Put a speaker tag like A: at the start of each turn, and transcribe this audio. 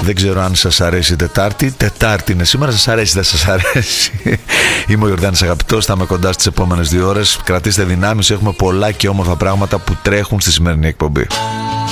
A: Δεν ξέρω αν σας αρέσει η Τετάρτη. Τετάρτη είναι σήμερα, σας αρέσει, δεν σας αρέσει? Είμαι ο Ιορδάνης Αγαπητός, θα είμαι κοντά στις επόμενες 2 ώρες. Κρατήστε δυνάμεις, έχουμε πολλά και όμορφα πράγματα που τρέχουν στη σημερινή εκπομπή.